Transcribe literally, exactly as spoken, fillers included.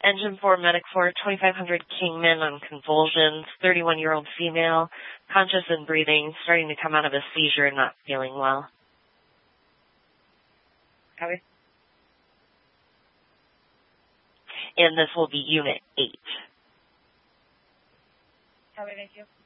Engine four, Medic four, twenty-five hundred Kingman on convulsions, thirty-one-year-old female, conscious and breathing, starting to come out of a seizure and not feeling well. Copy. And this will be Unit eight. Copy, thank you.